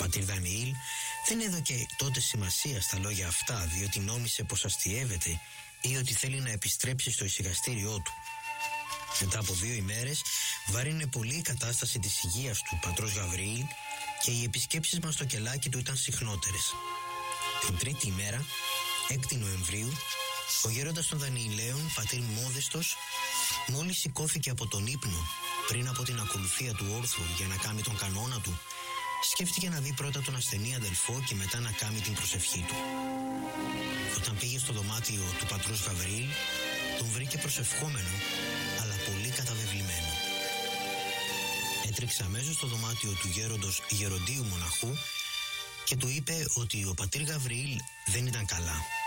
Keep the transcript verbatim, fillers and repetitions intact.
πατήρ Δανιήλ δεν έδωκε τότε σημασία στα λόγια αυτά, διότι νόμισε πως αστιεύεται ή ότι θέλει να επιστρέψει στο ησυχαστήριό του. Μετά από δύο ημέρες βάρινε πολύ η κατάσταση της υγείας του πατρός Γαβριήλ και οι επισκέψεις μας στο κελάκι του ήταν συχνότερες. Την τρίτη ημέρα, έκτη Νοεμβρίου, ο γέροντας των Δανιηλαίων, πατήρ Μόδεστος, μόλις σηκώθηκε από τον ύπνο πριν από την ακολουθία του όρθρου για να κάνει τον κανόνα του, σκέφτηκε να δει πρώτα τον ασθενή αδελφό και μετά να κάνει την προσευχή του. Όταν πήγε στο δωμάτιο του πατρός Γαβριήλ, τον βρήκε προσευχόμενο, αλλά πολύ καταβεβλημένο. Έτρεξε αμέσως στο δωμάτιο του γέροντος Γεροντίου μοναχού και του είπε ότι ο πατήρ Γαβριήλ δεν ήταν καλά.